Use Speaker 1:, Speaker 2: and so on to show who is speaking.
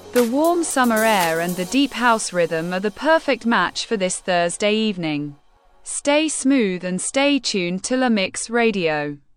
Speaker 1: The warm summer air and the deep house rhythm are the perfect match for this Thursday evening. Stay smooth and stay tuned to La Mix Radio.